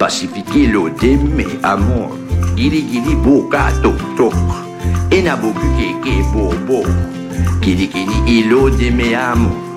Pacifique lo de me amor. Giri giri boca tok tok. E na boku keke bobo. Kiri kiri ilo de me amor.